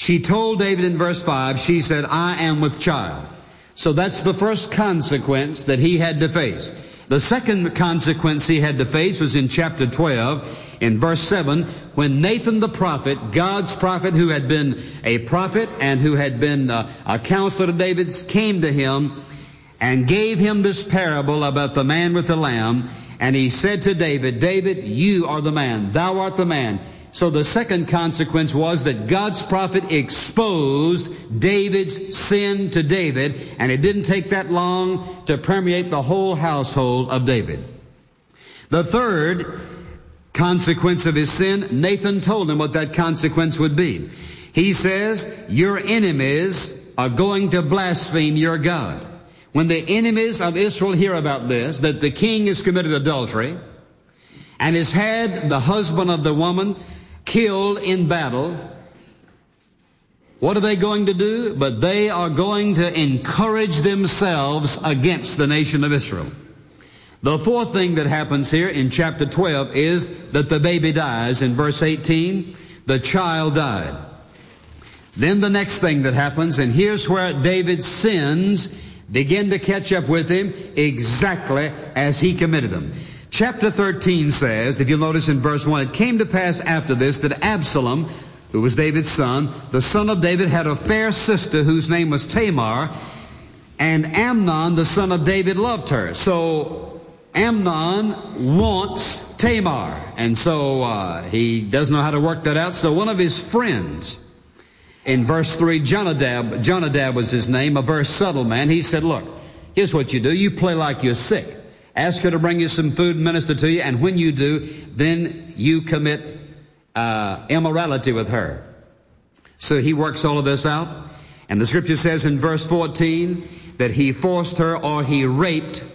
She told David in verse 5, she said, I am with child. So that's the first consequence that he had to face. The second consequence he had to face was in chapter 12, in verse 7, when Nathan the prophet, God's prophet who had been a prophet and who had been a counselor of David's, came to him and gave him this parable about the man with the lamb. And he said to David, David, you are the man. Thou art the man. So the second consequence was that God's prophet exposed David's sin to David, and it didn't take that long to permeate the whole household of David. The third consequence of his sin, Nathan told him what that consequence would be. He says, your enemies are going to blaspheme your God. When the enemies of Israel hear about this, that the king has committed adultery and has had the husband of the woman killed in battle, what are they going to do? But they are going to encourage themselves against the nation of Israel. The fourth thing that happens here in chapter 12 is that the baby dies. In verse 18, the child died. Then the next thing that happens, and here's where David's sins begin to catch up with him exactly as he committed them. Chapter 13 says, if you'll notice in verse 1, it came to pass after this that Absalom, who was David's son, the son of David, had a fair sister whose name was Tamar, and Amnon, the son of David, loved her. So Amnon wants Tamar, and so he doesn't know how to work that out. So one of his friends, in verse 3, Jonadab was his name, a very subtle man. He said, look, here's what you do. You play like you're sick. Ask her to bring you some food and minister to you, and when you do, then you commit immorality with her. So he works all of this out, and the scripture says in verse 14 that he forced her, or he raped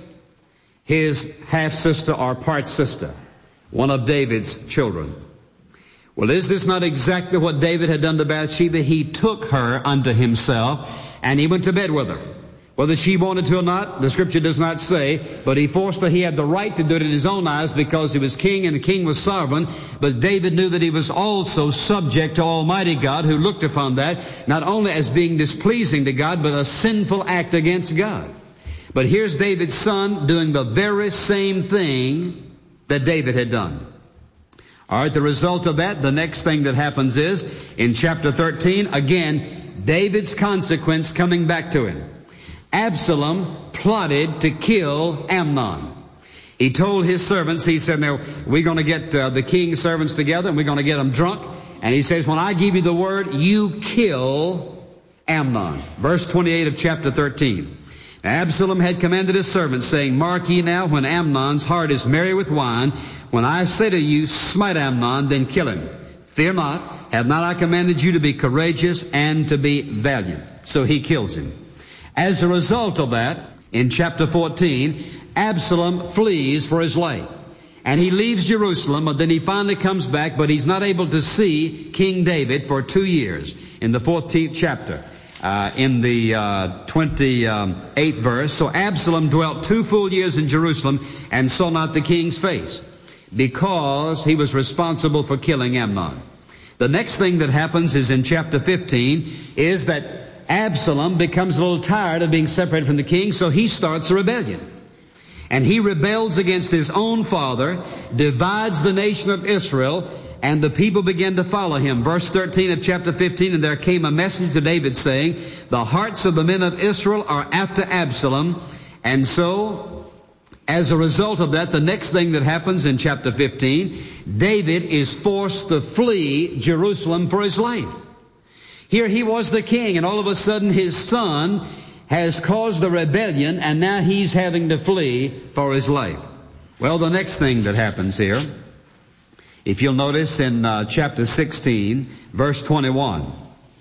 his half-sister or part-sister, one of David's children. Well, is this not exactly what David had done to Bathsheba? He took her unto himself, and he went to bed with her. Whether she wanted to or not, the scripture does not say, but he forced her. He had the right to do it in his own eyes because he was king and the king was sovereign. But David knew that he was also subject to Almighty God, who looked upon that not only as being displeasing to God, but a sinful act against God. But here's David's son doing the very same thing that David had done. All right, the result of that, the next thing that happens is, in chapter 13, again, David's consequence coming back to him. Absalom plotted to kill Amnon. He told his servants, he said, now, we're going to get the king's servants together and we're going to get them drunk. And he says, when I give you the word, you kill Amnon. Verse 28 of chapter 13. Now, Absalom had commanded his servants, saying, mark ye now, when Amnon's heart is merry with wine, when I say to you, smite Amnon, then kill him. Fear not, have not I commanded you to be courageous and to be valiant? So he kills him. As a result of that, in chapter 14, Absalom flees for his life. And he leaves Jerusalem, but then he finally comes back, but he's not able to see King David for 2 years. In the 14th chapter, in the 28th verse, so Absalom dwelt 2 full years in Jerusalem and saw not the king's face, because he was responsible for killing Amnon. The next thing that happens is in chapter 15, is that Absalom becomes a little tired of being separated from the king, so he starts a rebellion. And he rebels against his own father, divides the nation of Israel, and the people begin to follow him. Verse 13 of chapter 15, and there came a message to David saying, the hearts of the men of Israel are after Absalom. And so, as a result of that, the next thing that happens in chapter 15, David is forced to flee Jerusalem for his life. Here he was the king, and all of a sudden his son has caused the rebellion, and now he's having to flee for his life. Well, the next thing that happens here, if you'll notice in chapter 16, verse 21,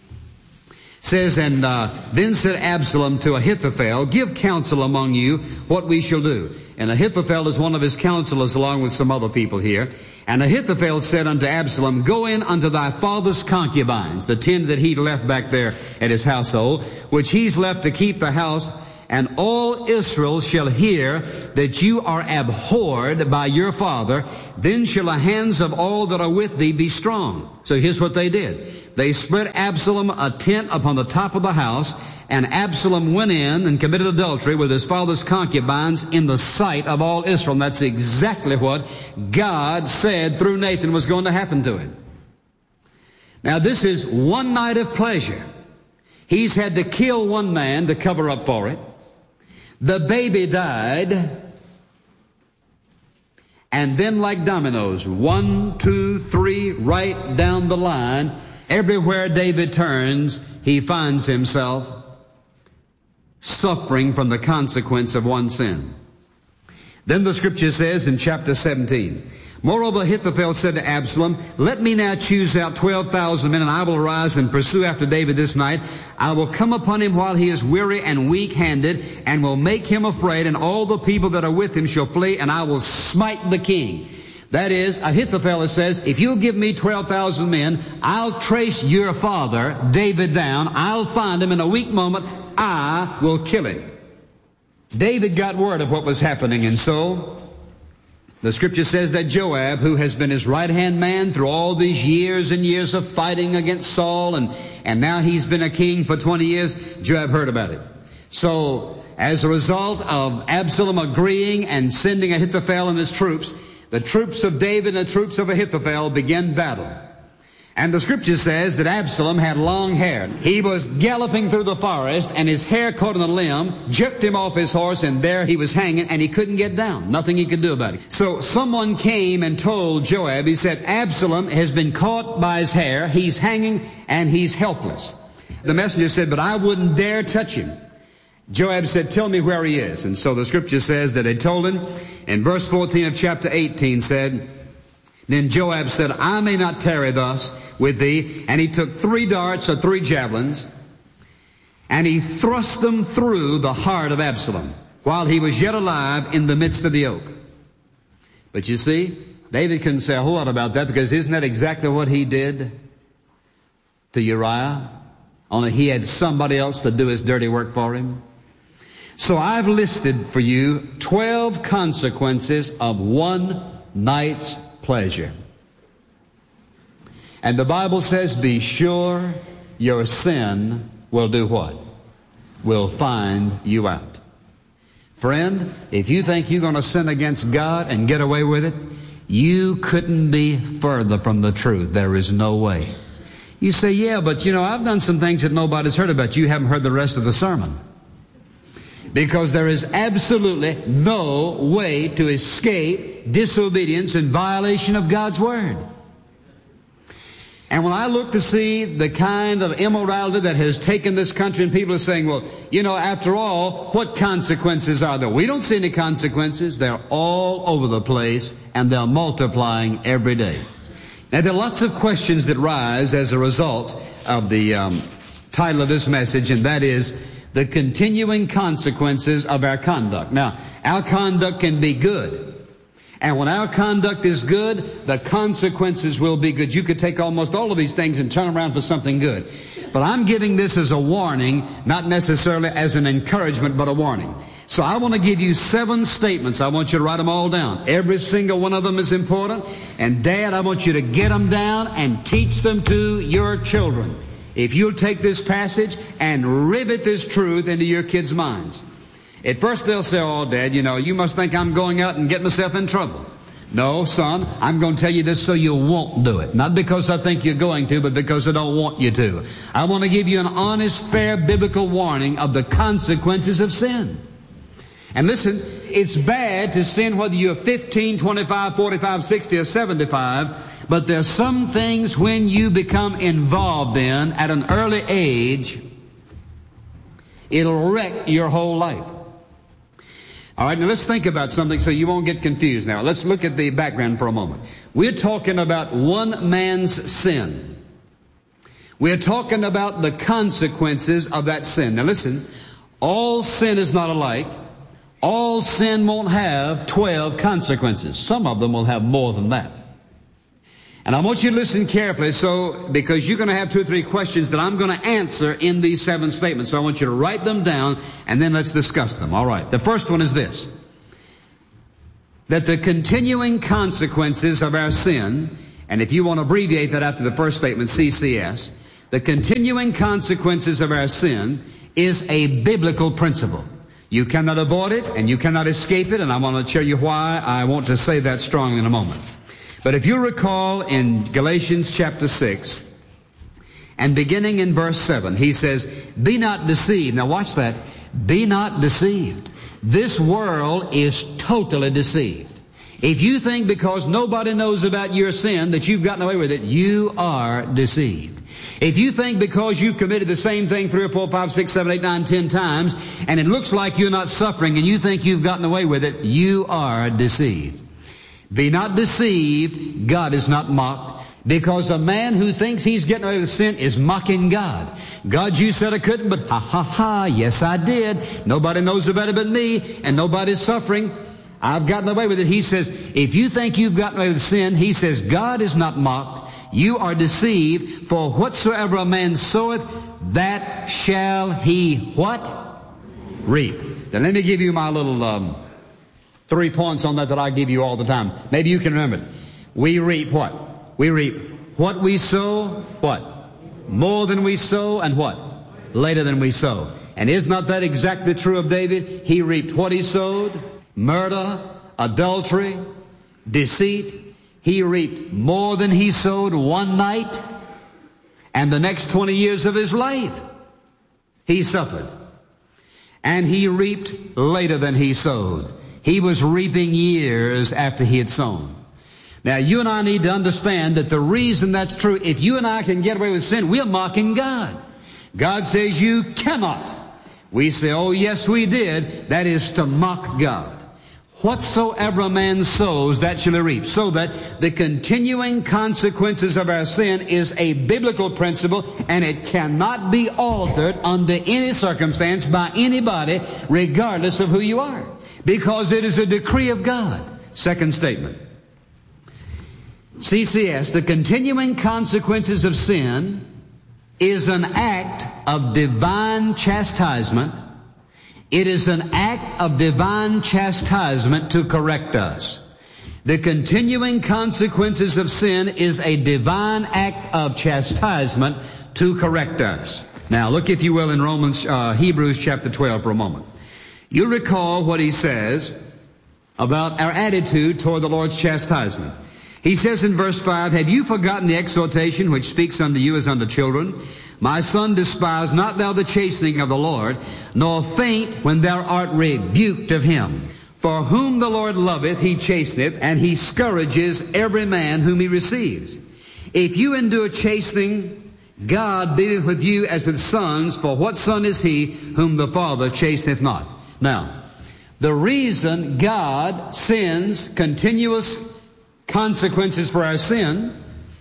says, and then said Absalom to Ahithophel, give counsel among you what we shall do. And Ahithophel is one of his counselors along with some other people here. And Ahithophel said unto Absalom, go in unto thy father's concubines, the 10 that he'd left back there at his household, which he's left to keep the house, and all Israel shall hear that you are abhorred by your father, then shall the hands of all that are with thee be strong. So here's what they did. They spread Absalom a tent upon the top of the house, and Absalom went in and committed adultery with his father's concubines in the sight of all Israel. And that's exactly what God said through Nathan was going to happen to him. Now this is one night of pleasure. He's had to kill one man to cover up for it. The baby died. And then like dominoes, 1, 2, 3, right down the line, everywhere David turns, he finds himself suffering from the consequence of one sin. Then the scripture says in chapter 17, moreover, Ahithophel said to Absalom, let me now choose out 12,000 men, and I will arise and pursue after David this night. I will come upon him while he is weary and weak-handed, and will make him afraid, and all the people that are with him shall flee, and I will smite the king. That is, Ahithophel says, if you'll give me 12,000 men, I'll trace your father, David, down. I'll find him in a weak moment. I will kill him. David got word of what was happening, and so the scripture says that Joab, who has been his right-hand man through all these years and years of fighting against Saul, and now he's been a king for 20 years, Joab heard about it. So, as a result of Absalom agreeing and sending Ahithophel and his troops, the troops of David and the troops of Ahithophel began battle. And the scripture says that Absalom had long hair. He was galloping through the forest, and his hair caught on a limb, jerked him off his horse, and there he was hanging, and he couldn't get down. Nothing he could do about it. So someone came and told Joab, he said, Absalom has been caught by his hair, he's hanging, and he's helpless. The messenger said, but I wouldn't dare touch him. Joab said, tell me where he is. And so the scripture says that they told him, and verse 14 of chapter 18 said, then Joab said, I may not tarry thus with thee. And he took 3 darts or 3 javelins, and he thrust them through the heart of Absalom while he was yet alive in the midst of the oak. But you see, David couldn't say a whole lot about that, because isn't that exactly what he did to Uriah? Only he had somebody else to do his dirty work for him. So I've listed for you 12 consequences of one night's pleasure. And the Bible says, be sure your sin will do what? Will find you out. Friend, if you think you're going to sin against God and get away with it, you couldn't be further from the truth. There is no way. You say, yeah, but I've done some things that nobody's heard about. You haven't heard the rest of the sermon. Because there is absolutely no way to escape disobedience and violation of God's Word. And when I look to see the kind of immorality that has taken this country, and people are saying, well, after all, what consequences are there? We don't see any consequences. They're all over the place, and they're multiplying every day. Now, there are lots of questions that rise as a result of the title of this message, and that is the continuing consequences of our conduct. Now, our conduct can be good. And when our conduct is good, the consequences will be good. You could take almost all of these things and turn around for something good. But I'm giving this as a warning, not necessarily as an encouragement, but a warning. So I want to give you 7 statements. I want you to write them all down. Every single one of them is important. And Dad, I want you to get them down and teach them to your children. If you'll take this passage and rivet this truth into your kids' minds. At first they'll say, oh, Dad, you must think I'm going out and getting myself in trouble. No, son, I'm going to tell you this so you won't do it. Not because I think you're going to, but because I don't want you to. I want to give you an honest, fair, biblical warning of the consequences of sin. And listen, it's bad to sin whether you're 15, 25, 45, 60, or 75. But there's some things when you become involved in at an early age, it'll wreck your whole life. All right, now let's think about something so you won't get confused now. Let's look at the background for a moment. We're talking about one man's sin. We're talking about the consequences of that sin. Now listen, all sin is not alike. All sin won't have 12 consequences. Some of them will have more than that. And I want you to listen carefully, because you're going to have 2 or 3 questions that I'm going to answer in these 7 statements. So I want you to write them down, and then let's discuss them. All right. The first one is this: that the continuing consequences of our sin, and if you want to abbreviate that after the first statement, CCS, the continuing consequences of our sin is a biblical principle. You cannot avoid it, and you cannot escape it, and I want to show you why I want to say that strongly in a moment. But if you recall in Galatians chapter 6, and beginning in verse 7, he says, "Be not deceived." Now watch that. Be not deceived. This world is totally deceived. If you think because nobody knows about your sin that you've gotten away with it, you are deceived. If you think because you've committed the same thing 3 or 4, 5, 6, 7, 8, 9, 10 times, and it looks like you're not suffering, and you think you've gotten away with it, you are deceived. Be not deceived, God is not mocked, because a man who thinks he's getting away with sin is mocking God. God, you said I couldn't, but ha ha ha, yes I did. Nobody knows about it but me, and nobody's suffering. I've gotten away with it. He says, if you think you've gotten away with sin, he says, God is not mocked. You are deceived, for whatsoever a man soweth, that shall he what? Reap. Then let me give you my little 3 points on that I give you all the time. Maybe you can remember it. We reap what? We reap what we sow, what? More than we sow, and what? Later than we sow. And is not that exactly true of David? He reaped what he sowed: murder, adultery, deceit. He reaped more than he sowed one night, and the next 20 years of his life he suffered. And he reaped later than he sowed. He was reaping years after he had sown. Now, you and I need to understand that the reason that's true, if you and I can get away with sin, we're mocking God. God says you cannot. We say, oh, yes, we did. That is to mock God. Whatsoever a man sows, that shall he reap. So that the continuing consequences of our sin is a biblical principle, and it cannot be altered under any circumstance by anybody, regardless of who you are, because it is a decree of God. Second statement. CCS, the continuing consequences of sin is an act of divine chastisement. It is an act of divine chastisement to correct us. The continuing consequences of sin is a divine act of chastisement to correct us. Now look, if you will, in Hebrews chapter 12 for a moment. You recall what he says about our attitude toward the Lord's chastisement. He says in verse 5, "Have you forgotten the exhortation which speaks unto you as unto children? My son, despise not thou the chastening of the Lord, nor faint when thou art rebuked of him. For whom the Lord loveth, he chasteneth, and he scourges every man whom he receives. If you endure chastening, God dealeth with you as with sons, for what son is he whom the Father chasteneth not?" Now, the reason God sends continuous consequences for our sin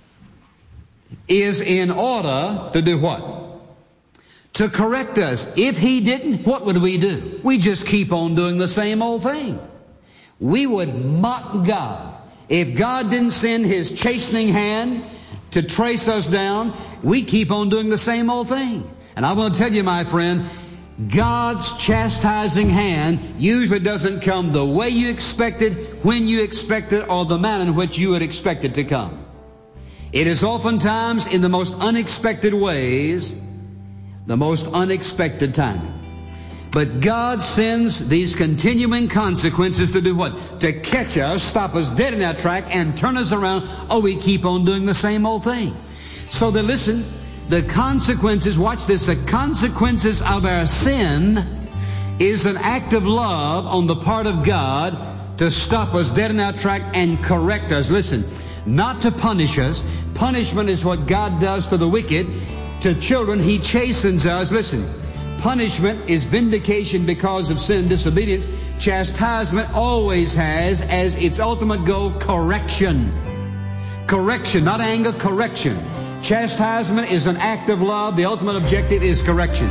is in order to do what? To correct us. If he didn't, what would we do? We just keep on doing the same old thing. We would mock God. If God didn't send his chastening hand to trace us down, we keep on doing the same old thing. And I want to tell you, my friend, God's chastising hand usually doesn't come the way you expected, when you expected, or the manner in which you would expect it to come. It is oftentimes in the most unexpected ways, the most unexpected timing. But God sends these continuing consequences to do what? To catch us, stop us dead in our track, and turn us around, or we keep on doing the same old thing. So that, listen, the consequences, watch this, the consequences of our sin is an act of love on the part of God to stop us dead in our track and correct us. Listen, not to punish us. Punishment is what God does to the wicked. To children, he chastens us. Listen, punishment is vindication because of sin and disobedience. Chastisement always has as its ultimate goal correction. Correction, not anger, correction. Chastisement is an act of love. The ultimate objective is correction.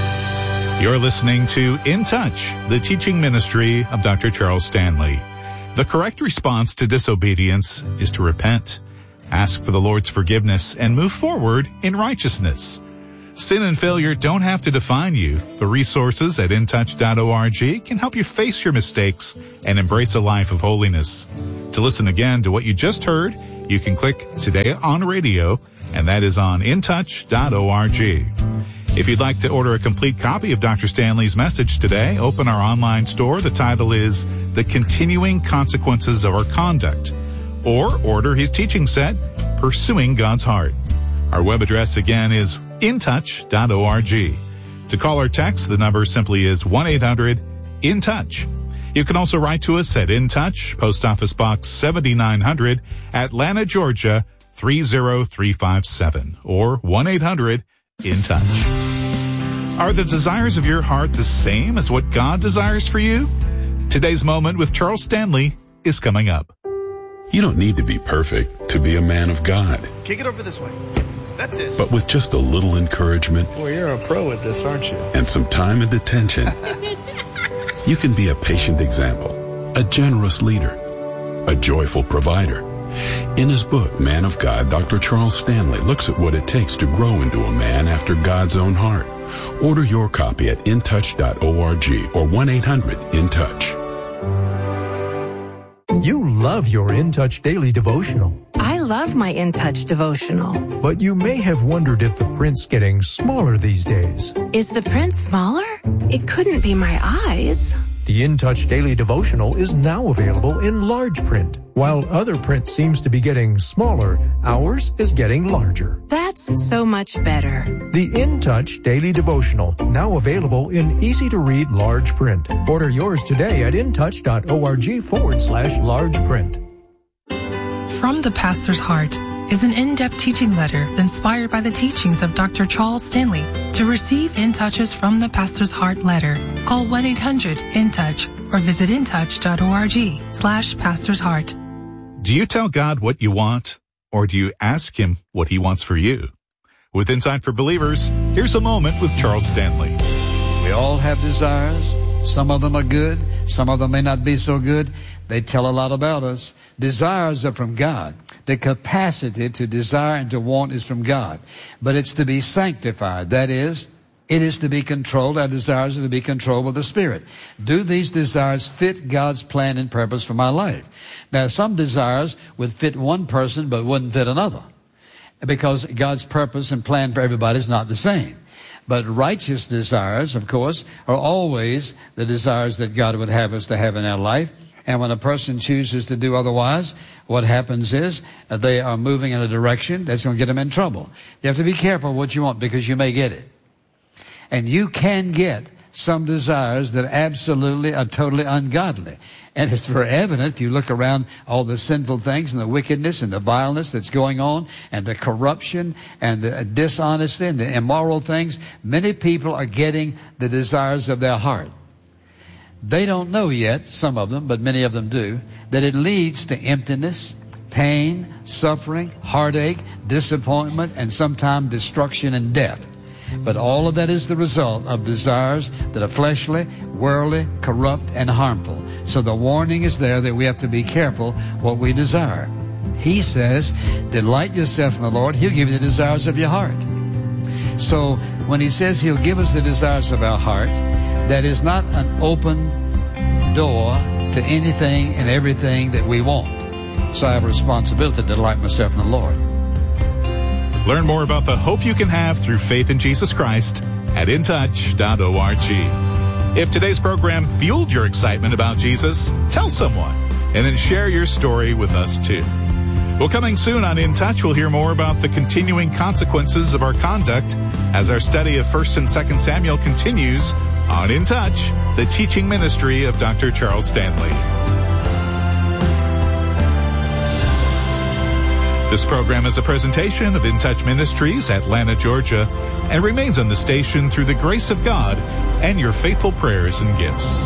You're listening to In Touch, the teaching ministry of Dr. Charles Stanley. The correct response to disobedience is to repent, ask for the Lord's forgiveness, and move forward in righteousness. Sin and failure don't have to define you. The resources at intouch.org can help you face your mistakes and embrace a life of holiness. To listen again to what you just heard, you can click Today on Radio, and that is on intouch.org. If you'd like to order a complete copy of Dr. Stanley's message today, open our online store. The title is The Continuing Consequences of Our Conduct. Or order his teaching set, Pursuing God's Heart. Our web address again is intouch.org. To call or text, the number simply is 1-800-IN-TOUCH. You can also write to us at In Touch, Post Office Box 7900, Atlanta, Georgia 30357, or 1-800-IN-TOUCH. Are the desires of your heart the same as what God desires for you? Today's Moment with Charles Stanley is coming up. You don't need to be perfect to be a man of God. Kick it over this way. That's it. But with just a little encouragement... Boy, you're a pro at this, aren't you? ...and some time and attention, you can be a patient example, a generous leader, a joyful provider. In his book, Man of God, Dr. Charles Stanley looks at what it takes to grow into a man after God's own heart. Order your copy at intouch.org or 1-800-IN-TOUCH. You love your In Touch Daily Devotional. I love my In Touch devotional. But you may have wondered if the print's getting smaller these days. Is the print smaller? It couldn't be my eyes. The In Touch Daily Devotional is now available in large print. While other print seems to be getting smaller, ours is getting larger. That's so much better. The In Touch Daily Devotional, now available in easy-to-read large print. Order yours today at intouch.org/large print. From the Pastor's Heart is an in-depth teaching letter inspired by the teachings of Dr. Charles Stanley. To receive In Touches from the Pastor's Heart letter, call 1-800-IN-TOUCH or visit intouch.org/Pastor's Heart. Do you tell God what you want, or do you ask Him what He wants for you? With Insight for Believers, here's a moment with Charles Stanley. We all have desires. Some of them are good. Some of them may not be so good. They tell a lot about us. Desires are from God. The capacity to desire and to want is from God. But it's to be sanctified. That is, it is to be controlled. Our desires are to be controlled by the Spirit. Do these desires fit God's plan and purpose for my life? Now, some desires would fit one person but wouldn't fit another, because God's purpose and plan for everybody is not the same. But righteous desires, of course, are always the desires that God would have us to have in our life. And when a person chooses to do otherwise, what happens is they are moving in a direction that's going to get them in trouble. You have to be careful what you want, because you may get it. And you can get some desires that absolutely are totally ungodly. And it's very evident if you look around all the sinful things and the wickedness and the vileness that's going on and the corruption and the dishonesty and the immoral things. Many people are getting the desires of their heart. They don't know yet, some of them, but many of them do, that it leads to emptiness, pain, suffering, heartache, disappointment, and sometimes destruction and death. But all of that is the result of desires that are fleshly, worldly, corrupt, and harmful. So the warning is there that we have to be careful what we desire. He says, delight yourself in the Lord. He'll give you the desires of your heart. So when he says he'll give us the desires of our heart, that is not an open door to anything and everything that we want. So I have a responsibility to delight myself in the Lord. Learn more about the hope you can have through faith in Jesus Christ at intouch.org. If today's program fueled your excitement about Jesus, tell someone and then share your story with us too. Well, coming soon on In Touch, we'll hear more about the continuing consequences of our conduct as our study of 1 and 2 Samuel continues on In Touch, the teaching ministry of Dr. Charles Stanley. This program is a presentation of In Touch Ministries, Atlanta, Georgia, and remains on the station through the grace of God and your faithful prayers and gifts.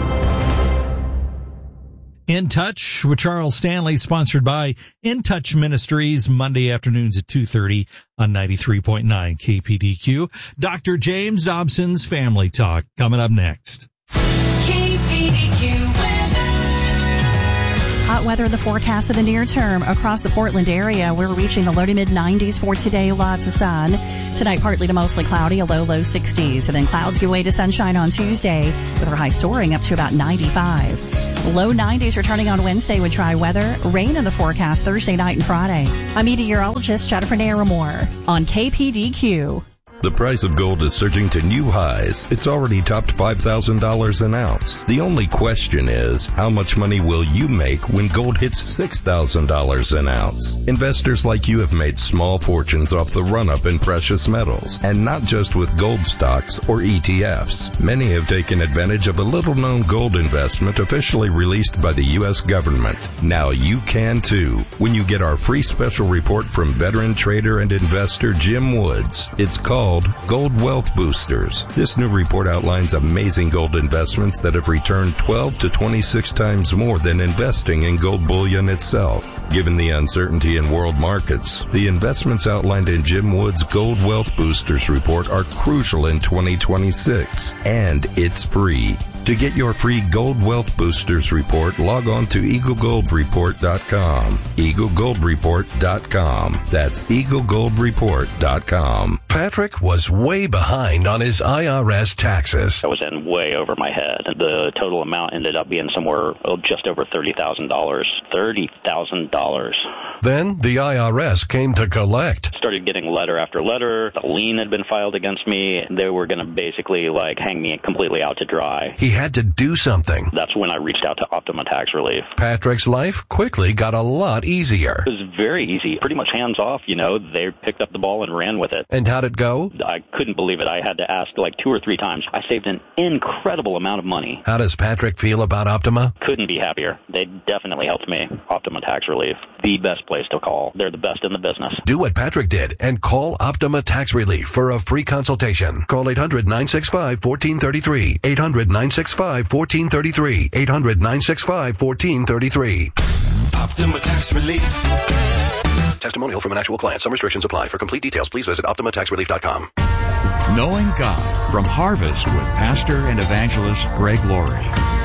In Touch with Charles Stanley, sponsored by In Touch Ministries, Monday afternoons at 2:30 on 93.9 KPDQ. Dr. James Dobson's Family Talk coming up next. KPDQ weather. Hot weather in the forecast in the near term across the Portland area. We're reaching the low to mid 90s for today. Lots of sun. Tonight, partly to mostly cloudy, a low 60s. And then clouds give way to sunshine on Tuesday with our high soaring up to about 95. Low 90s returning on Wednesday with dry weather. Rain in the forecast Thursday night and Friday. I'm meteorologist Jennifer Naramore on KPDQ. The price of gold is surging to new highs. It's already topped $5,000 an ounce. The only question is, how much money will you make when gold hits $6,000 an ounce? Investors like you have made small fortunes off the run-up in precious metals, and not just with gold stocks or ETFs. Many have taken advantage of a little-known gold investment officially released by the U.S. government. Now you can too, when you get our free special report from veteran trader and investor Jim Woods. It's called Gold Wealth Boosters. This new report outlines amazing gold investments that have returned 12 to 26 times more than investing in gold bullion itself. Given the uncertainty in world markets, the investments outlined in Jim Woods' Gold Wealth Boosters report are crucial in 2026, and it's free. To get your free Gold Wealth Boosters report, log on to EagleGoldReport.com. EagleGoldReport.com. That's EagleGoldReport.com. Patrick was way behind on his IRS taxes. I was in way over my head. The total amount ended up being somewhere just over $30,000. $30,000. Then the IRS came to collect. Started getting letter after letter. A lien had been filed against me. They were going to basically hang me completely out to dry. He had to do something. That's when I reached out to Optima Tax Relief. Patrick's life quickly got a lot easier. It was very easy, pretty much hands off, They picked up the ball and ran with it. And how'd it go? I couldn't believe it. I had to ask 2 or 3 times. I saved an incredible amount of money. How does Patrick feel about Optima? Couldn't be happier. They definitely helped me. Optima Tax Relief, the best place to call. They're the best in the business. Do what Patrick did and call Optima Tax Relief for a free consultation. Call 800-965-1433. 800-965-1433. 800-965-1433. Optima Tax Relief. Testimonial from an actual client. Some restrictions apply. For complete details, please visit OptimaTaxRelief.com. Knowing God from Harvest with Pastor and Evangelist Greg Laurie.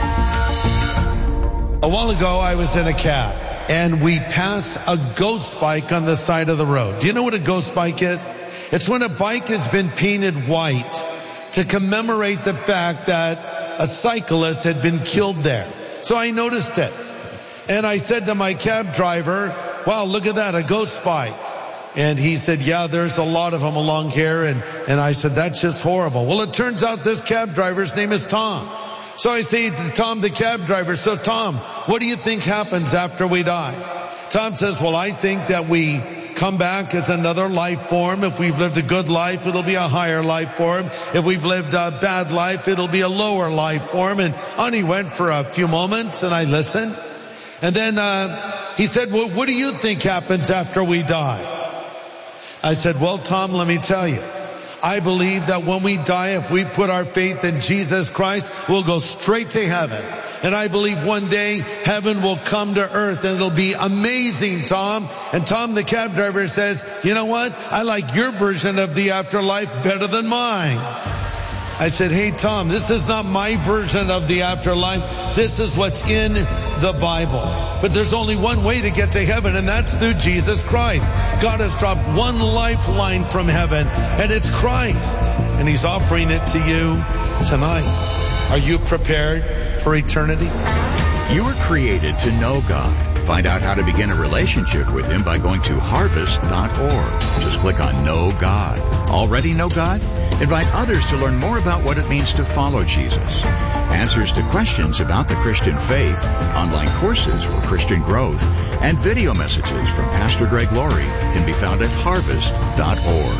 A while ago, I was in a cab, and we passed a ghost bike on the side of the road. Do you know what a ghost bike is? It's when a bike has been painted white to commemorate the fact that a cyclist had been killed there. So I noticed it. And I said to my cab driver, wow, look at that, a ghost bike. And he said, yeah, there's a lot of them along here. And I said, that's just horrible. Well, it turns out this cab driver's name is Tom. So I say to Tom, the cab driver, so Tom, what do you think happens after we die? Tom says, well, I think that we come back as another life form. If we've lived a good life, it'll be a higher life form. If we've lived a bad life, it'll be a lower life form. And on he went for a few moments, and I listened. And then he said, well, what do you think happens after we die? I said, well, Tom, let me tell you. I believe that when we die, if we put our faith in Jesus Christ, we'll go straight to heaven. And I believe one day heaven will come to earth and it'll be amazing, Tom. And Tom, the cab driver, says, you know what? I like your version of the afterlife better than mine. I said, hey, Tom, this is not my version of the afterlife. This is what's in the Bible. But there's only one way to get to heaven, and that's through Jesus Christ. God has dropped one lifeline from heaven, and it's Christ. And He's offering it to you tonight. Are you prepared for eternity? You were created to know God. Find out how to begin a relationship with Him by going to harvest.org. Just click on Know God. Already know God? Invite others to learn more about what it means to follow Jesus. Answers to questions about the Christian faith, online courses for Christian growth, and video messages from Pastor Greg Laurie can be found at harvest.org.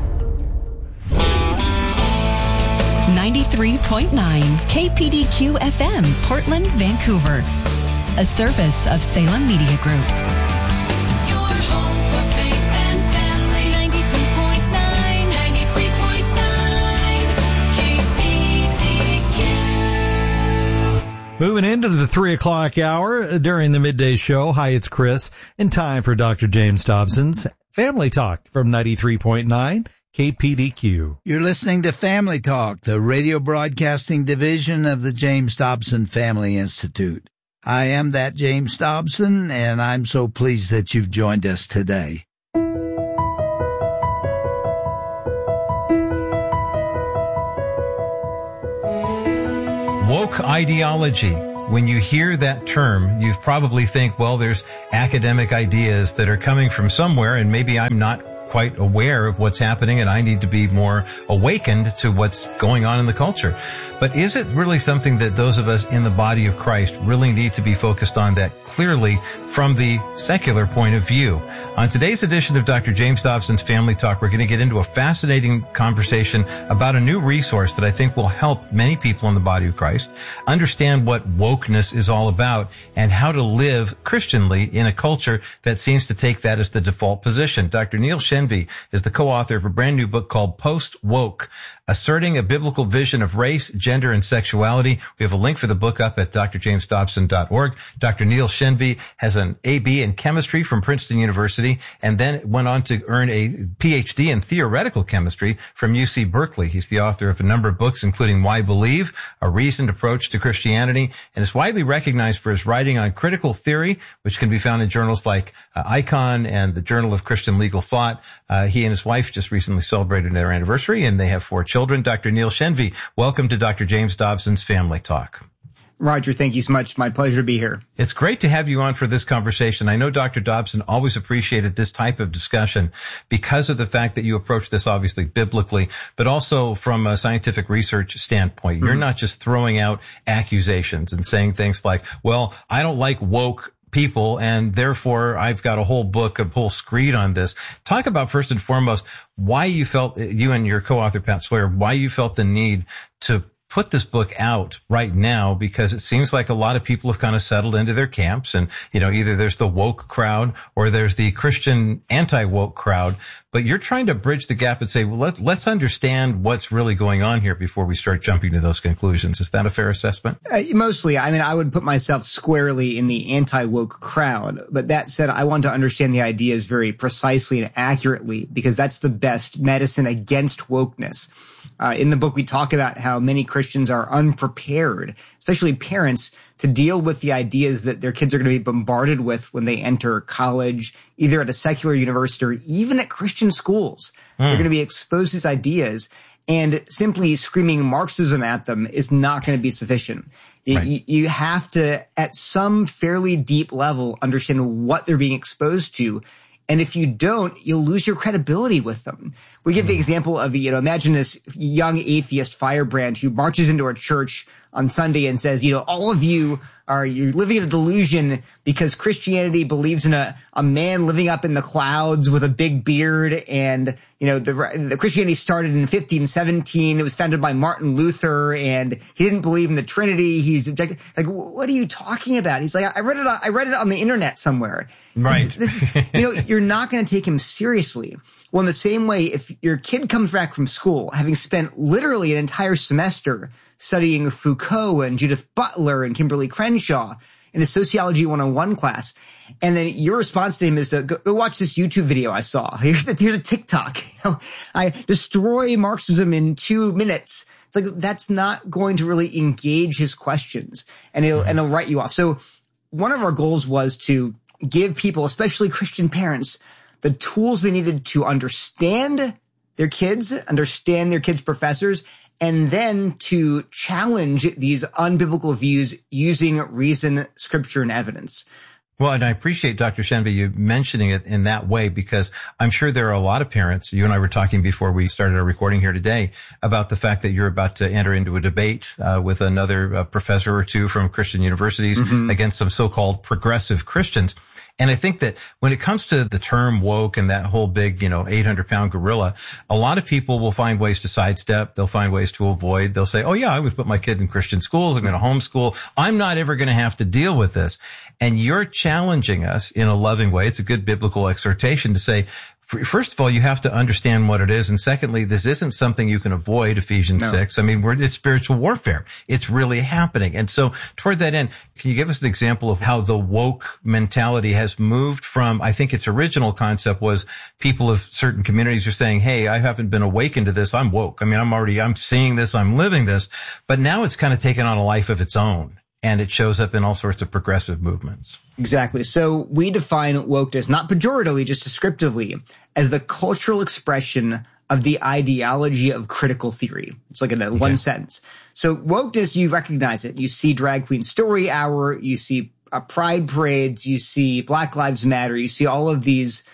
93.9 KPDQ FM, Portland, Vancouver. A service of Salem Media Group. Moving into the 3 o'clock hour during the midday show. Hi, it's Chris, and time for Dr. James Dobson's Family Talk from 93.9 KPDQ. You're listening to Family Talk, the radio broadcasting division of the James Dobson Family Institute. I am that James Dobson, and I'm so pleased that you've joined us today. Woke ideology. When you hear that term, you probably think, well, there's academic ideas that are coming from somewhere, and maybe I'm not quite aware of what's happening, and I need to be more awakened to what's going on in the culture. But is it really something that those of us in the body of Christ really need to be focused on that clearly from the secular point of view? On today's edition of Dr. James Dobson's Family Talk, we're going to get into a fascinating conversation about a new resource that I think will help many people in the body of Christ understand what wokeness is all about and how to live Christianly in a culture that seems to take that as the default position. Dr. Neil Shenvi is the co-author of a brand new book called Post-Woke, Asserting a Biblical Vision of Race, Gender, and Sexuality. We have a link for the book up at drjamesdobson.org. Dr. Neil Shenvi has an AB in chemistry from Princeton University and then went on to earn a PhD in theoretical chemistry from UC Berkeley. He's the author of a number of books, including Why Believe, A Reasoned Approach to Christianity, and is widely recognized for his writing on critical theory, which can be found in journals like Icon and the Journal of Christian Legal Thought. He and his wife just recently celebrated their anniversary, and they have 4 children. Dr. Neil Shenvi, welcome to Dr. James Dobson's Family Talk. Roger, thank you so much. My pleasure to be here. It's great to have you on for this conversation. I know Dr. Dobson always appreciated this type of discussion because of the fact that you approach this obviously biblically, but also from a scientific research standpoint. You're not just throwing out accusations and saying things like, well, I don't like woke people, and therefore I've got a whole book, a whole screed on this. Talk about, first and foremost, why you felt, you and your co-author Pat Sawyer, why you felt the need to put this book out right now, because it seems like a lot of people have kind of settled into their camps, and, you know, either there's the woke crowd or there's the Christian anti-woke crowd. But you're trying to bridge the gap and say, well, let's understand what's really going on here before we start jumping to those conclusions. Is that a fair assessment? Mostly. I mean, I would put myself squarely in the anti-woke crowd. But that said, I want to understand the ideas very precisely and accurately, because that's the best medicine against wokeness. In the book, we talk about how many Christians are unprepared, especially parents, to deal with the ideas that their kids are going to be bombarded with when they enter college, either at a secular university or even at Christian schools. They're going to be exposed to these ideas, and simply screaming Marxism at them is not going to be sufficient. Right. You have to, at some fairly deep level, understand what they're being exposed to. And if you don't, you'll lose your credibility with them. We give the example of, imagine this young atheist firebrand who marches into a church on Sunday and says, all of you're living in a delusion because Christianity believes in a man living up in the clouds with a big beard. And, the Christianity started in 1517. It was founded by Martin Luther, and he didn't believe in the Trinity. He's objective. Like, what are you talking about? He's like, I read it on the internet somewhere. Right. You're not going to take him seriously. Well, in the same way, if your kid comes back from school, having spent literally an entire semester studying Foucault and Judith Butler and Kimberly Crenshaw in a Sociology 101 class, and then your response to him is to go watch this YouTube video I saw. Here's a TikTok. I destroy Marxism in 2 minutes. It's like, that's not going to really engage his questions, and he'll write you off. So one of our goals was to give people, especially Christian parents, the tools they needed to understand their kids professors, and then to challenge these unbiblical views using reason, scripture, and evidence. Well, and I appreciate, Dr. Shenvi, you mentioning it in that way, because I'm sure there are a lot of parents. You and I were talking before we started our recording here today about the fact that you're about to enter into a debate with another professor or two from Christian universities against some so-called progressive Christians. And I think that when it comes to the term woke and that whole big, 800-pound gorilla, a lot of people will find ways to sidestep. They'll find ways to avoid. They'll say, oh, yeah, I would put my kid in Christian schools. I'm going to homeschool. I'm not ever going to have to deal with this. And you're challenging us in a loving way. It's a good biblical exhortation to say, first of all, you have to understand what it is. And secondly, this isn't something you can avoid, Ephesians 6. I mean, it's spiritual warfare. It's really happening. And so toward that end, can you give us an example of how the woke mentality has moved from, I think its original concept was people of certain communities are saying, hey, I haven't been awakened to this. I'm woke. I mean, I'm seeing this. I'm living this. But now it's kind of taken on a life of its own. and it shows up in all sorts of progressive movements. Exactly. So we define wokeness, not pejoratively, just descriptively, as the cultural expression of the ideology of critical theory. It's like in one sentence. So wokeness, you recognize it. You see Drag Queen Story Hour, you see pride parades, you see Black Lives Matter, you see all of these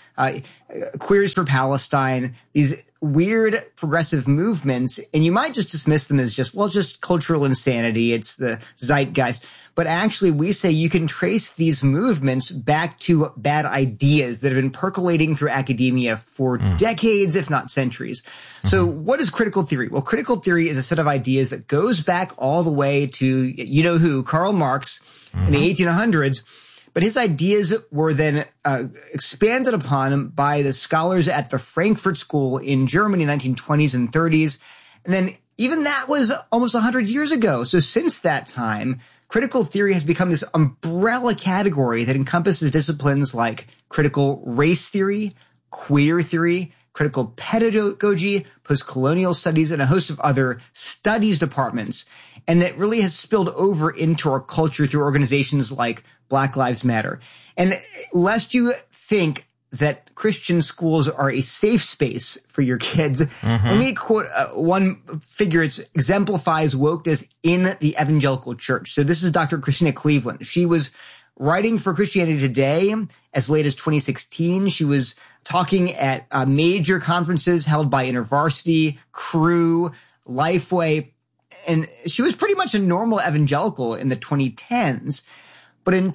Queers for Palestine, these weird progressive movements, and you might just dismiss them as just cultural insanity. It's the zeitgeist. But actually, we say you can trace these movements back to bad ideas that have been percolating through academia for decades, if not centuries. So what is critical theory? Well, critical theory is a set of ideas that goes back all the way to, you know who, Karl Marx in the 1800s. But his ideas were then expanded upon by the scholars at the Frankfurt School in Germany in the 1920s and 30s. And then even that was almost 100 years ago. So since that time, critical theory has become this umbrella category that encompasses disciplines like critical race theory, queer theory, critical pedagogy, post-colonial studies, and a host of other studies departments. And that really has spilled over into our culture through organizations like Black Lives Matter. And lest you think that Christian schools are a safe space for your kids, let me quote one figure that exemplifies wokeness in the evangelical church. So this is Dr. Christina Cleveland. She was writing for Christianity Today as late as 2016. She was talking at major conferences held by InterVarsity, Cru, Lifeway, and she was pretty much a normal evangelical in the 2010s. But in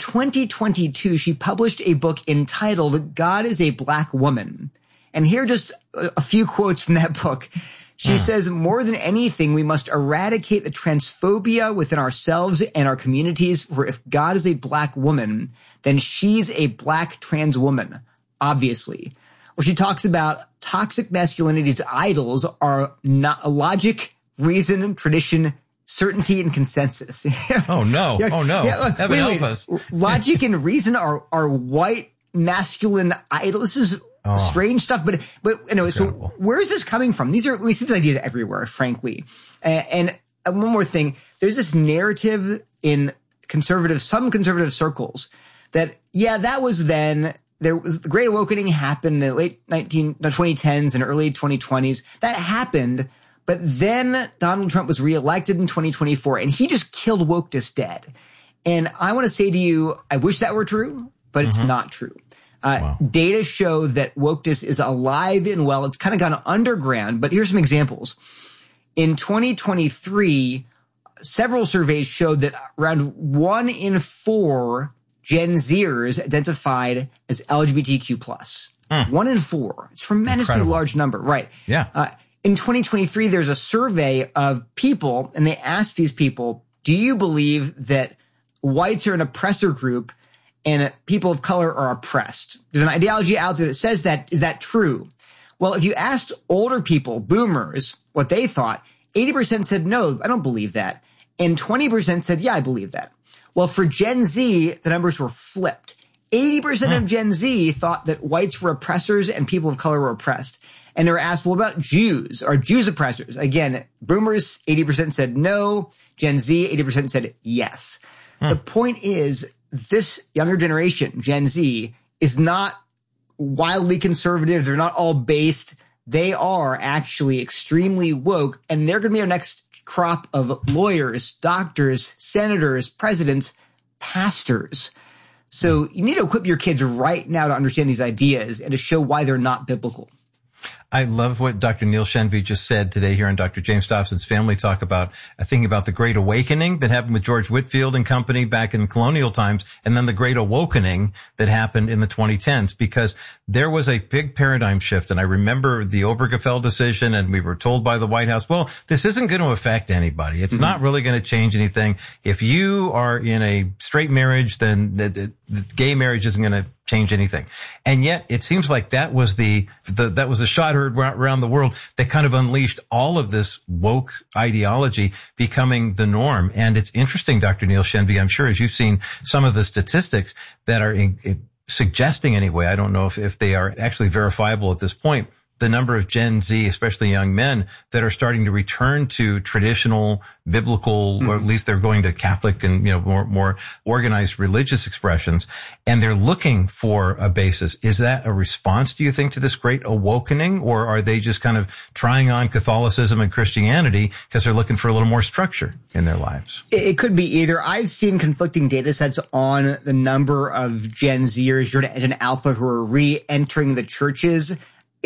2022, she published a book entitled God is a Black Woman. And here are just a few quotes from that book. She says, more than anything, we must eradicate the transphobia within ourselves and our communities. For if God is a Black woman, then she's a Black trans woman, obviously. Where she talks about toxic masculinity's idols are not logic, reason, tradition, certainty, and consensus. Oh no. Heaven help us. Logic and reason are white masculine idols. This is strange stuff, but anyway, so where is this coming from? We see these ideas everywhere, frankly. And one more thing, there's this narrative in some conservative circles that, that was then. There was the Great Awakening happened in the late 2010s and early 2020s. That happened. But then Donald Trump was reelected in 2024 and he just killed wokeness dead. And I want to say to you, I wish that were true, but it's not true. Data show that wokeness is alive and well. It's kind of gone underground, but here's some examples. In 2023, several surveys showed that around 1 in 4 Gen Zers identified as LGBTQ+. 1 in 4. Tremendously large number, right? Yeah. In 2023, there's a survey of people, and they asked these people, do you believe that whites are an oppressor group and people of color are oppressed? There's an ideology out there that says that. Is that true? Well, if you asked older people, boomers, what they thought, 80% said, no, I don't believe that. And 20% said, yeah, I believe that. Well, for Gen Z, the numbers were flipped. 80% of Gen Z thought that whites were oppressors and people of color were oppressed. And they were asked, well, what about Jews? Are Jews oppressors? Again, boomers, 80% said no. Gen Z, 80% said yes. The point is, this younger generation, Gen Z, is not wildly conservative. They're not all based. They are actually extremely woke, and they're going to be our next crop of lawyers, doctors, senators, presidents, pastors. So you need to equip your kids right now to understand these ideas and to show why they're not biblical. I love what Dr. Neil Shenvi just said today here on Dr. James Dobson's Family Talk about, thinking about the Great Awakening that happened with George Whitefield and company back in colonial times, and then the Great Awokening that happened in the 2010s, because there was a big paradigm shift. And I remember the Obergefell decision, and we were told by the White House, well, this isn't going to affect anybody. It's not really going to change anything. If you are in a straight marriage, then the gay marriage isn't going to change anything. And yet it seems like that was the shot heard around the world that kind of unleashed all of this woke ideology becoming the norm. And it's interesting, Dr. Neil Shenvi, I'm sure as you've seen some of the statistics that are suggesting anyway, I don't know if they are actually verifiable at this point, the number of Gen Z, especially young men, that are starting to return to traditional biblical, or at least they're going to Catholic and, more organized religious expressions, and they're looking for a basis. Is that a response, do you think, to this great awakening, or are they just kind of trying on Catholicism and Christianity because they're looking for a little more structure in their lives? It could be either. I've seen conflicting data sets on the number of Gen Zers, Gen Alpha, who are re-entering the churches.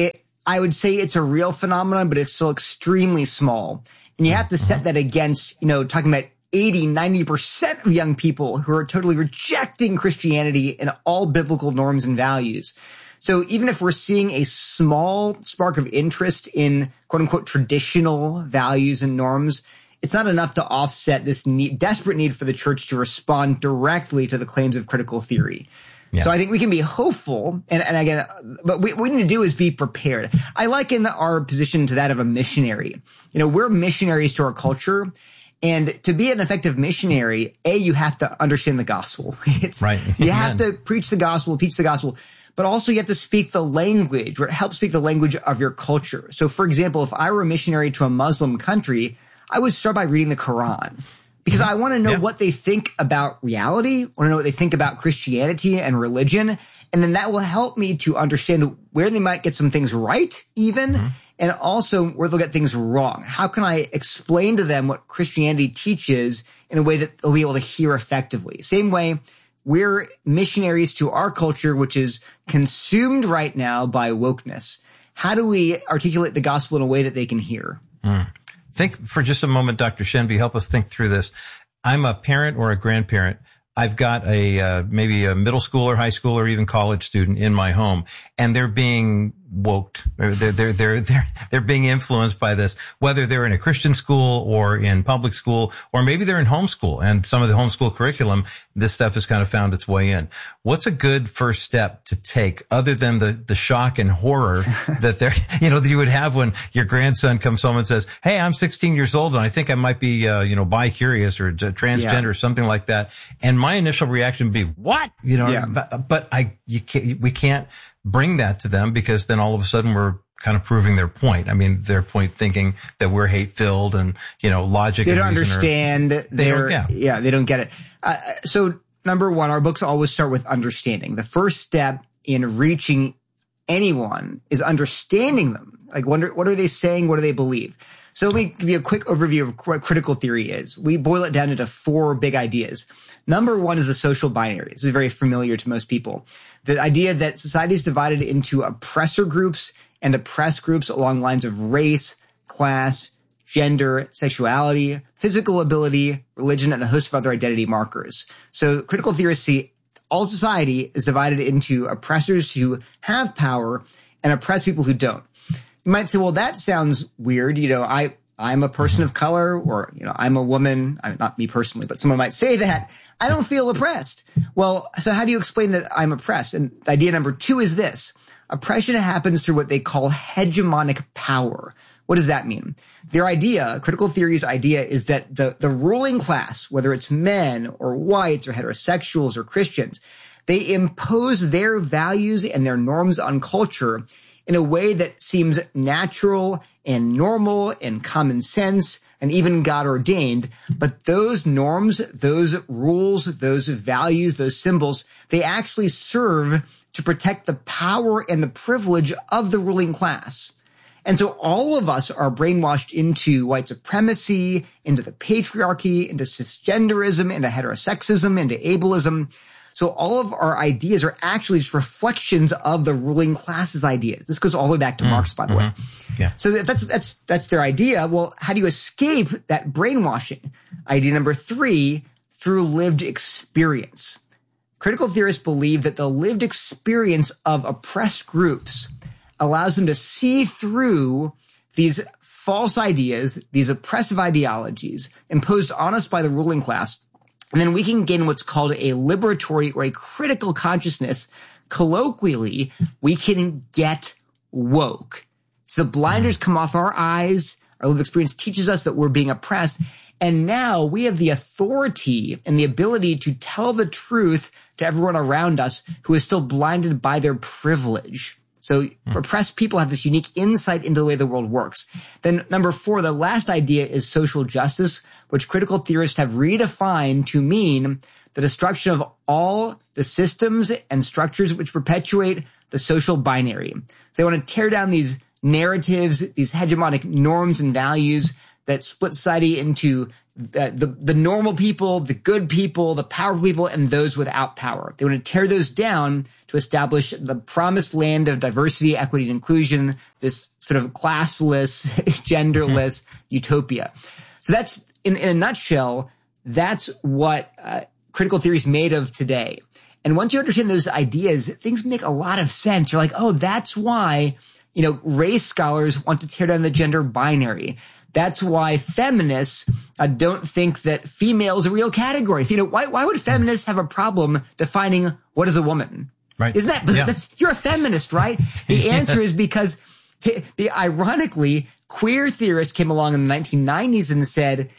I would say it's a real phenomenon, but it's still extremely small. And you have to set that against, talking about 80, 90% of young people who are totally rejecting Christianity and all biblical norms and values. So even if we're seeing a small spark of interest in quote unquote traditional values and norms, it's not enough to offset this desperate need for the church to respond directly to the claims of critical theory. Yeah. So I think we can be hopeful, and again, but what we need to do is be prepared. I liken our position to that of a missionary. We're missionaries to our culture, and to be an effective missionary, you have to understand the gospel. Right. You have to preach the gospel, teach the gospel, but also you have to speak the language, or help speak the language of your culture. So for example, if I were a missionary to a Muslim country, I would start by reading the Quran. Because I want to know what they think about reality. I want to know what they think about Christianity and religion. And then that will help me to understand where they might get some things right even, and also where they'll get things wrong. How can I explain to them what Christianity teaches in a way that they'll be able to hear effectively? Same way, we're missionaries to our culture, which is consumed right now by wokeness. How do we articulate the gospel in a way that they can hear? Think for just a moment, Dr. Shenby, help us think through this. I'm a parent or a grandparent. I've got maybe a middle school or high school or even college student in my home, and they're being woked. They're being influenced by this, whether they're in a Christian school or in public school, or maybe they're in homeschool, and some of the homeschool curriculum, this stuff has kind of found its way in. What's a good first step to take other than the shock and horror that that you would have when your grandson comes home and says, "Hey, I'm 16 years old and I think I might be, bi-curious or transgender or something like that." And my initial reaction would be, "What?" But we can't bring that to them, because then all of a sudden we're kind of proving their point. I mean, their point thinking that we're hate-filled and, logic. They don't understand. They don't get it. So number one, our books always start with understanding. The first step in reaching anyone is understanding them. Like, what are they saying? What do they believe? So let me give you a quick overview of what critical theory is. We boil it down into 4 big ideas. Number one is the social binary. This is very familiar to most people. The idea that society is divided into oppressor groups and oppressed groups along lines of race, class, gender, sexuality, physical ability, religion, and a host of other identity markers. So critical theorists see all society is divided into oppressors who have power and oppressed people who don't. You might say, well, that sounds weird. I'm a person of color, or, I'm a woman. Not me personally, but someone might say that. I don't feel oppressed. Well, so how do you explain that I'm oppressed? And idea number 2 is this. Oppression happens through what they call hegemonic power. What does that mean? Their idea, critical theory's idea, is that the ruling class, whether it's men or whites or heterosexuals or Christians, they impose their values and their norms on culture in a way that seems natural and normal and common sense and even God ordained. But those norms, those rules, those values, those symbols, they actually serve to protect the power and the privilege of the ruling class. And so all of us are brainwashed into white supremacy, into the patriarchy, into cisgenderism, into heterosexism, into ableism. So all of our ideas are actually just reflections of the ruling class's ideas. This goes all the way back to Marx, by the way. Yeah. So that's their idea. Well, how do you escape that brainwashing? Idea number 3, through lived experience. Critical theorists believe that the lived experience of oppressed groups allows them to see through these false ideas, these oppressive ideologies imposed on us by the ruling class. And then we can gain what's called a liberatory or a critical consciousness. Colloquially, we can get woke. So the blinders come off our eyes. Our lived experience teaches us that we're being oppressed. And now we have the authority and the ability to tell the truth to everyone around us who is still blinded by their privilege. So oppressed people have this unique insight into the way the world works. Then number 4, the last idea is social justice, which critical theorists have redefined to mean the destruction of all the systems and structures which perpetuate the social binary. So they want to tear down these narratives, these hegemonic norms and values that split society into the normal people, the good people, the powerful people, and those without power. They want to tear those down to establish the promised land of diversity, equity, and inclusion, this sort of classless, genderless utopia. So that's, in a nutshell, that's what critical theory is made of today. And once you understand those ideas, things make a lot of sense. You're like, oh, that's why, race scholars want to tear down the gender binary. That's why feminists don't think that female is a real category. Why would feminists have a problem defining what is a woman? Right. Isn't that, you're a feminist, right? The answer is because, ironically, queer theorists came along in the 1990s and said,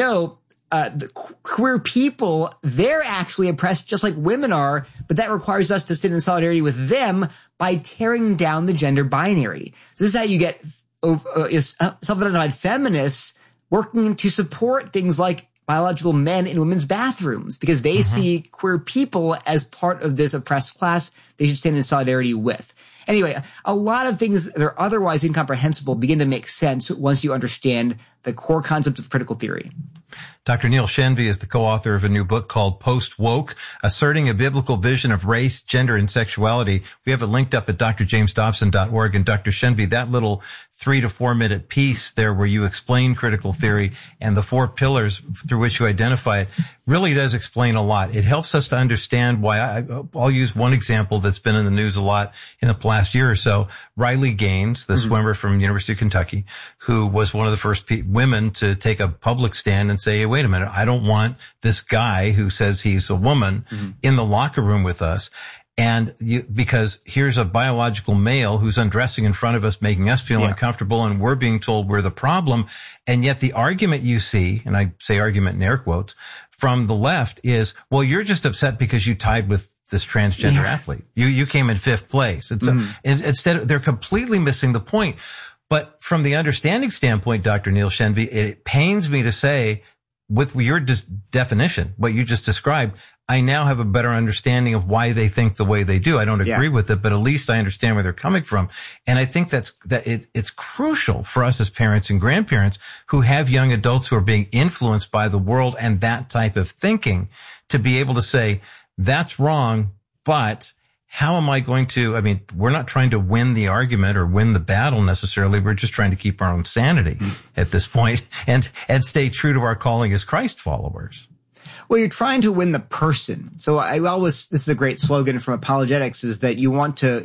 the queer people, they're actually oppressed just like women are, but that requires us to sit in solidarity with them by tearing down the gender binary. So this is how you get self-identified feminists working to support things like biological men in women's bathrooms because they see queer people as part of this oppressed class they should stand in solidarity with. Anyway, a lot of things that are otherwise incomprehensible begin to make sense once you understand the core concepts of critical theory. Dr. Neil Shenvi is the co-author of a new book called Post-Woke, Asserting a Biblical Vision of Race, Gender, and Sexuality. We have it linked up at drjamesdobson.org. And Dr. Shenvi, that little 3 to 4 minute piece there where you explain critical theory and the 4 pillars through which you identify it really does explain a lot. It helps us to understand why I'll use one example that's been in the news a lot in the last year or so. Riley Gaines, the swimmer from University of Kentucky, who was one of the first women to take a public stand and say, hey, wait a minute, I don't want this guy who says he's a woman in the locker room with us. And because here's a biological male who's undressing in front of us, making us feel uncomfortable, and we're being told we're the problem. And yet the argument you see, and I say argument in air quotes, from the left is, well, you're just upset because you tied with this transgender athlete. You came in 5th place. Instead, they're completely missing the point. But from the understanding standpoint, Dr. Neil Shenvi, it pains me to say, with your definition, what you just described, I now have a better understanding of why they think the way they do. I don't agree with it, but at least I understand where they're coming from. And I think it's crucial for us as parents and grandparents who have young adults who are being influenced by the world and that type of thinking to be able to say, that's wrong, but how am I going to, we're not trying to win the argument or win the battle necessarily. We're just trying to keep our own sanity at this point and stay true to our calling as Christ followers. Well, you're trying to win the person. So this is a great slogan from apologetics, is that you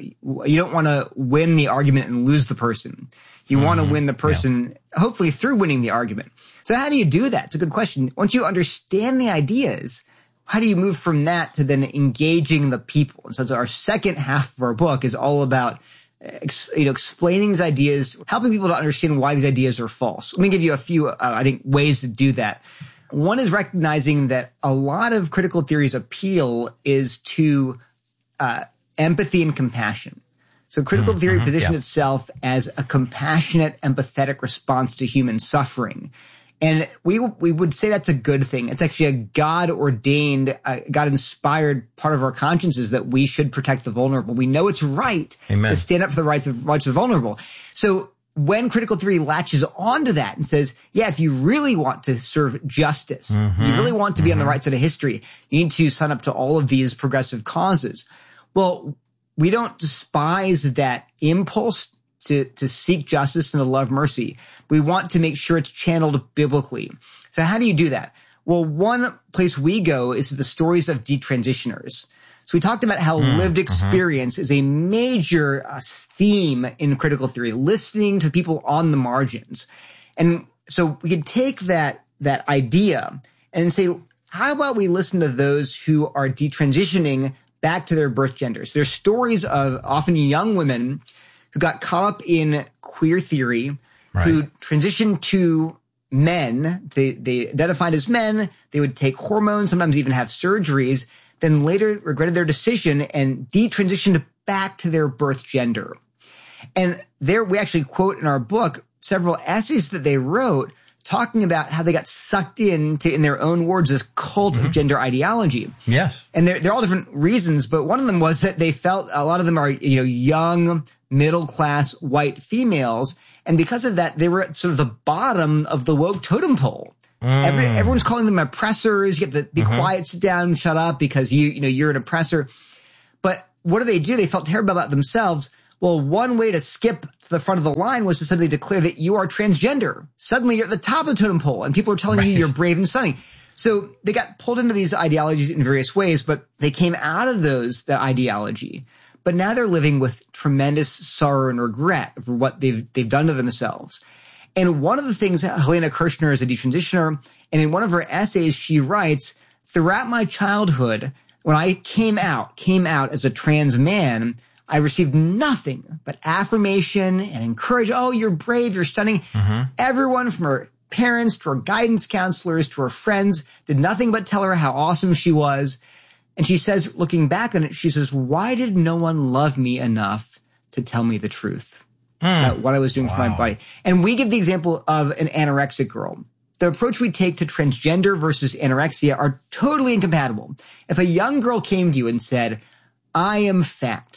don't want to win the argument and lose the person. You want to win the person, hopefully through winning the argument. So how do you do that? It's a good question. Once you understand the ideas, how do you move from that to then engaging the people? And so our second half of our book is all about explaining these ideas, helping people to understand why these ideas are false. Let me give you a few, ways to do that. One is recognizing that a lot of critical theory's appeal is to empathy and compassion. So critical theory positions itself as a compassionate, empathetic response to human suffering. And we would say that's a good thing. It's actually a God-ordained, God-inspired part of our consciences that we should protect the vulnerable. We know it's right to stand up for the rights of the vulnerable. So when critical theory latches onto that and says, if you really want to serve justice, you really want to be on the right side of history, you need to sign up to all of these progressive causes. Well, we don't despise that impulse to seek justice and to love mercy. We want to make sure it's channeled biblically. So how do you do that? Well, one place we go is to the stories of detransitioners. So we talked about how lived experience is a major theme in critical theory, listening to people on the margins. And so we can take that idea and say, how about we listen to those who are detransitioning back to their birth genders? There's stories of often young women who got caught up in queer theory, who transitioned to men. They identified as men. They would take hormones, sometimes even have surgeries, then later regretted their decision and detransitioned back to their birth gender. And there we actually quote in our book several essays that they wrote talking about how they got sucked into, in their own words, this cult of gender ideology. Yes. And they're all different reasons, but one of them was that they felt a lot of them are, young, middle-class white females. And because of that, they were at sort of the bottom of the woke totem pole. Everyone's calling them oppressors. You have to be quiet, sit down, shut up because you're an oppressor. But what do? They felt terrible about themselves. Well, one way to skip to the front of the line was to suddenly declare that you are transgender. Suddenly you're at the top of the totem pole and people are telling you you're brave and stunning. So they got pulled into these ideologies in various ways, but they came out of that ideology. But now they're living with tremendous sorrow and regret for what they've done to themselves. And one of the things, Helena Kirchner is a detransitioner, and in one of her essays, she writes, throughout my childhood, when I came out as a trans man, I received nothing but affirmation and encouragement. Oh, you're brave, you're stunning. Everyone from her parents to her guidance counselors to her friends did nothing but tell her how awesome she was. And she says, looking back on it, she says, why did no one love me enough to tell me the truth about what I was doing for my body? And we give the example of an anorexic girl. The approach we take to transgender versus anorexia are totally incompatible. If a young girl came to you and said, I am fat,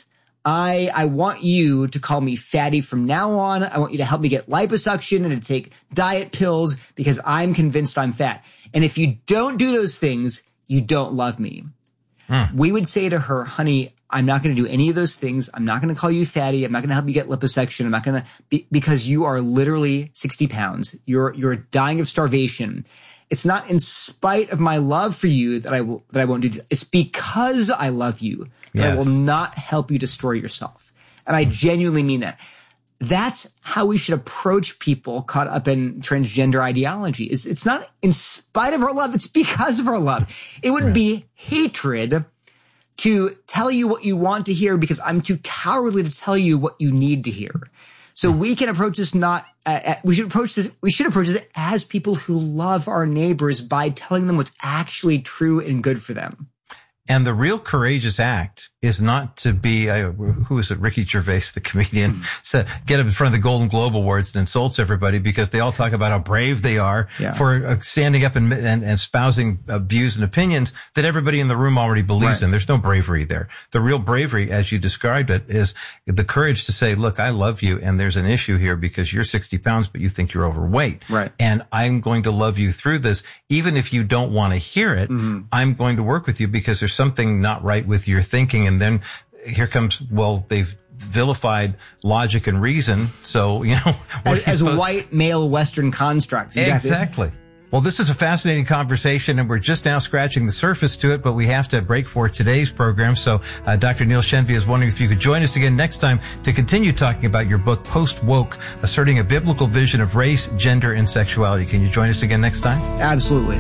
I want you to call me fatty from now on. I want you to help me get liposuction and to take diet pills because I'm convinced I'm fat. And if you don't do those things, you don't love me. We would say to her, honey, I'm not going to do any of those things. I'm not going to call you fatty. I'm not going to help you get liposuction. I'm not going to because you are literally 60 pounds. You're dying of starvation. It's not in spite of my love for you that I won't do this. It's because I love you that I will not help you destroy yourself. And I genuinely mean that. That's how we should approach people caught up in transgender ideology. It's not in spite of our love. It's because of our love. It would be hatred to tell you what you want to hear because I'm too cowardly to tell you what you need to hear. So we can approach this we should approach this as people who love our neighbors by telling them what's actually true and good for them. And the real courageous act is not to be, who is it? Ricky Gervais, the comedian, get up in front of the Golden Globe Awards and insults everybody because they all talk about how brave they are for standing up and espousing views and opinions that everybody in the room already believes in. There's no bravery there. The real bravery, as you described it, is the courage to say, look, I love you and there's an issue here because you're 60 pounds, but you think you're overweight. Right. And I'm going to love you through this. Even if you don't want to hear it, I'm going to work with you because there's something not right with your thinking. And then here comes, they've vilified logic and reason. So, as white male Western constructs. Exactly. Well, this is a fascinating conversation and we're just now scratching the surface to it, but we have to break for today's program. So, Dr. Neil Shenvi is wondering if you could join us again next time to continue talking about your book, Post-Woke, Asserting a Biblical Vision of Race, Gender, and Sexuality. Can you join us again next time? Absolutely.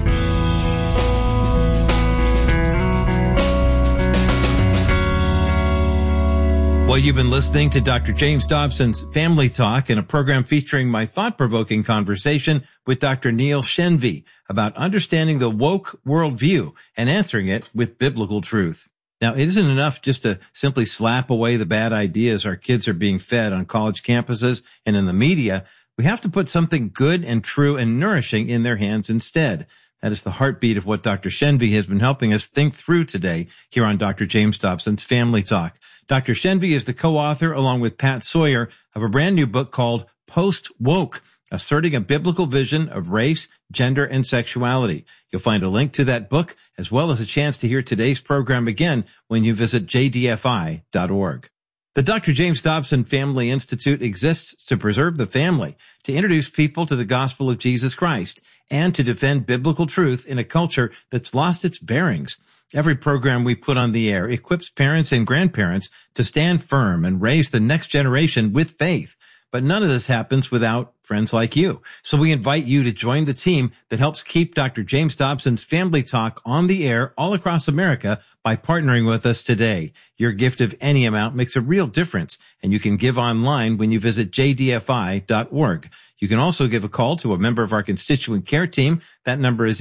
Well, you've been listening to Dr. James Dobson's Family Talk in a program featuring my thought-provoking conversation with Dr. Neil Shenvi about understanding the woke worldview and answering it with biblical truth. Now, it isn't enough just to simply slap away the bad ideas our kids are being fed on college campuses and in the media. We have to put something good and true and nourishing in their hands instead. That is the heartbeat of what Dr. Shenvi has been helping us think through today here on Dr. James Dobson's Family Talk. Dr. Shenvi is the co-author, along with Pat Sawyer, of a brand new book called Post-Woke, Asserting a Biblical Vision of Race, Gender, and Sexuality. You'll find a link to that book, as well as a chance to hear today's program again when you visit jdfi.org. The Dr. James Dobson Family Institute exists to preserve the family, to introduce people to the gospel of Jesus Christ, and to defend biblical truth in a culture that's lost its bearings. Every program we put on the air equips parents and grandparents to stand firm and raise the next generation with faith. But none of this happens without friends like you. So we invite you to join the team that helps keep Dr. James Dobson's Family Talk on the air all across America by partnering with us today. Your gift of any amount makes a real difference, and you can give online when you visit jdfi.org. You can also give a call to a member of our constituent care team. That number is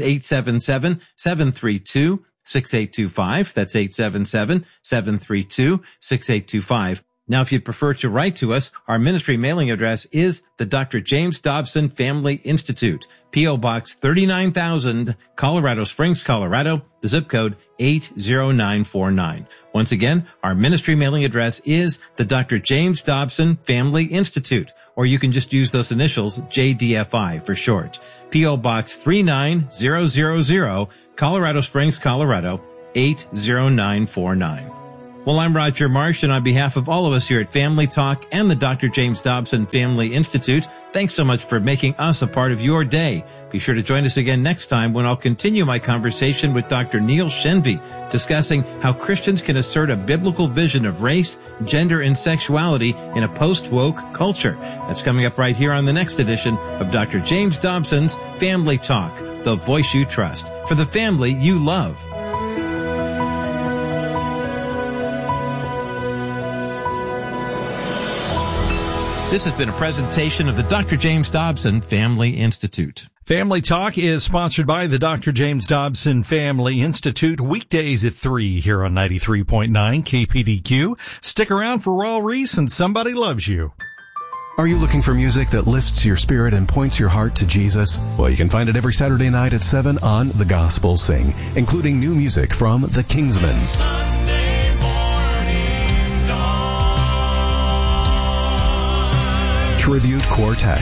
877-732-6825. That's 877-732-6825. Now, if you'd prefer to write to us, our ministry mailing address is the Dr. James Dobson Family Institute, P.O. Box 39,000, Colorado Springs, Colorado, the zip code 80949. Once again, our ministry mailing address is the Dr. James Dobson Family Institute, or you can just use those initials, JDFI for short. P.O. Box 39000, Colorado Springs, Colorado, 80949. Well, I'm Roger Marsh, and on behalf of all of us here at Family Talk and the Dr. James Dobson Family Institute, thanks so much for making us a part of your day. Be sure to join us again next time when I'll continue my conversation with Dr. Neil Shenvi, discussing how Christians can assert a biblical vision of race, gender, and sexuality in a post-woke culture. That's coming up right here on the next edition of Dr. James Dobson's Family Talk, the voice you trust, for the family you love. This has been a presentation of the Dr. James Dobson Family Institute. Family Talk is sponsored by the Dr. James Dobson Family Institute, weekdays at 3 here on 93.9 KPDQ. Stick around for Raul Reese and Somebody Loves You. Are you looking for music that lifts your spirit and points your heart to Jesus? Well, you can find it every Saturday night at 7 on The Gospel Sing, including new music from The Kingsmen, Tribute Quartet,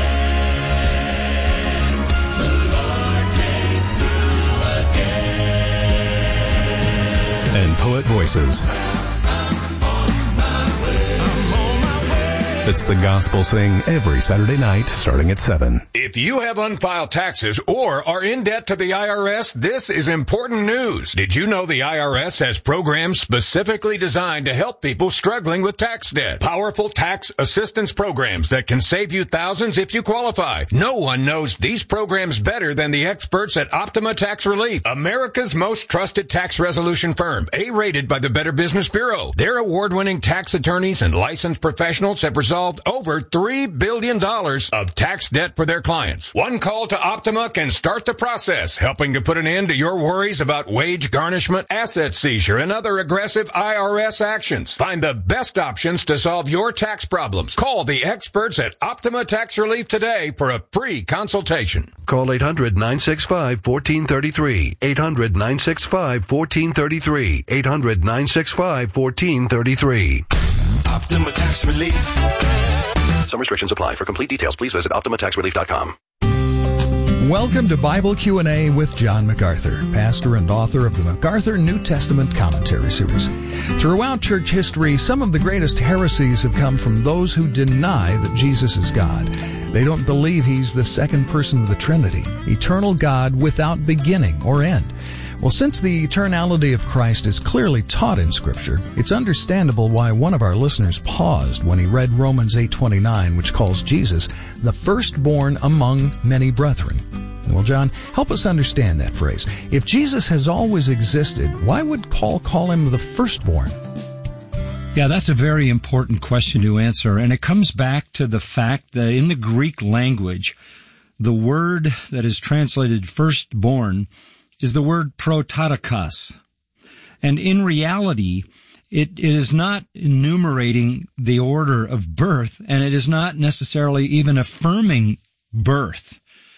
and Poet Voices. It's The Gospel Sing every Saturday night starting at 7. If you have unfiled taxes or are in debt to the IRS, this is important news. Did you know the IRS has programs specifically designed to help people struggling with tax debt? Powerful tax assistance programs that can save you thousands if you qualify. No one knows these programs better than the experts at Optima Tax Relief, America's most trusted tax resolution firm, A-rated by the Better Business Bureau. Their award-winning tax attorneys and licensed professionals have resolved over $3 billion of tax debt for their clients. One call to Optima can start the process, helping to put an end to your worries about wage garnishment, asset seizure, and other aggressive IRS actions. Find the best options to solve your tax problems. Call the experts at Optima Tax Relief today for a free consultation. Call 800-965-1433. 800-965-1433. 800-965-1433. Optima Tax Relief. Some restrictions apply. For complete details, please visit OptimaTaxRelief.com. Welcome to Bible Q&A with John MacArthur, pastor and author of the MacArthur New Testament Commentary Series. Throughout church history, some of the greatest heresies have come from those who deny that Jesus is God. They don't believe he's the second person of the Trinity, eternal God without beginning or end. Well, since the eternality of Christ is clearly taught in Scripture, it's understandable why one of our listeners paused when he read Romans 8:29, which calls Jesus the firstborn among many brethren. Well, John, help us understand that phrase. If Jesus has always existed, why would Paul call him the firstborn? Yeah, that's a very important question to answer, and it comes back to the fact that in the Greek language, the word that is translated firstborn is the word prototokos. And in reality, it is not enumerating the order of birth, and it is not necessarily even affirming birth.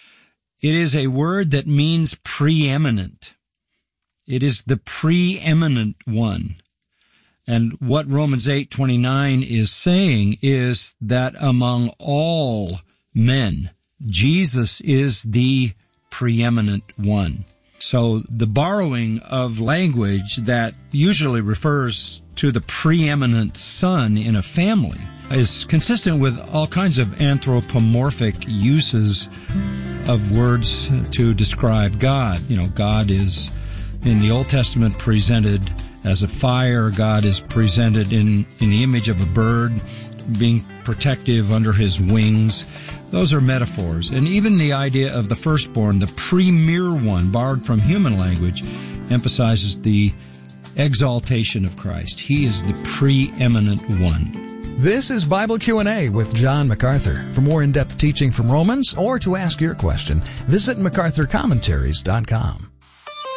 It is a word that means preeminent. It is the preeminent one. And what Romans 8:29 is saying is that among all men, Jesus is the preeminent one. So the borrowing of language that usually refers to the preeminent son in a family is consistent with all kinds of anthropomorphic uses of words to describe God. You know, God is in the Old Testament presented as a fire. God is presented in the image of a bird being protective under his wings. Those are metaphors. And even the idea of the firstborn, the premier one, borrowed from human language, emphasizes the exaltation of Christ. He is the preeminent one. This is Bible Q&A with John MacArthur. For more in-depth teaching from Romans or to ask your question, visit MacArthurCommentaries.com.